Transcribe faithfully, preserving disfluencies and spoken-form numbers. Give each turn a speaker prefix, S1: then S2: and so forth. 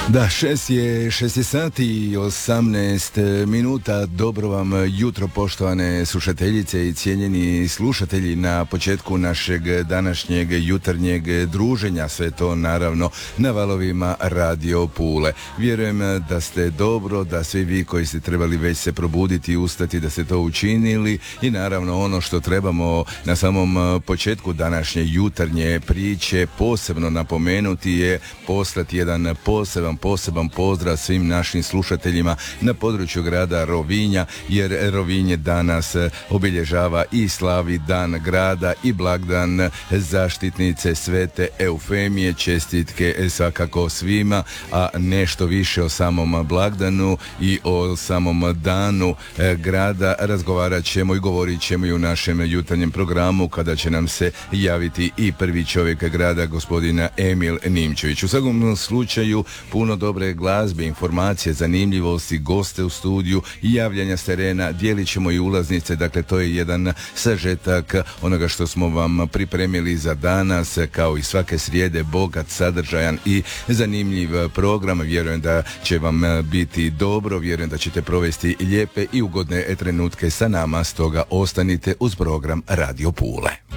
S1: Da, šest je, šest je sati i osamnaest minuta. Dobro vam jutro, poštovane slušateljice i cijenjeni slušatelji, na početku našeg današnjeg jutarnjeg druženja, sve to naravno na valovima Radio Pule. Vjerujem da ste dobro, da svi vi koji ste trebali već se probuditi i ustati, da ste to učinili, i naravno ono što trebamo na samom početku današnje jutarnje priče posebno napomenuti je poslati jedan poseban poseban pozdrav svim našim slušateljima na području grada Rovinja, jer Rovinje danas obilježava i slavi dan grada i blagdan zaštitnice Svete Eufemije. Čestitke svakako svima, a nešto više o samom blagdanu i o samom danu grada razgovarat ćemo i govorit ćemo i u našem jutarnjem programu, kada će nam se javiti i prvi čovjek grada, gospodina Emil Nimčević. U svakom slučaju puno dobre glazbe, informacije, zanimljivosti, goste u studiju i javljanja s terena. Dijelit ćemo i ulaznice, dakle to je jedan sažetak onoga što smo vam pripremili za danas, kao i svake srijede, bogat, sadržajan i zanimljiv program. Vjerujem da će vam biti dobro, vjerujem da ćete provesti lijepe i ugodne trenutke sa nama, stoga ostanite uz program Radio Pule.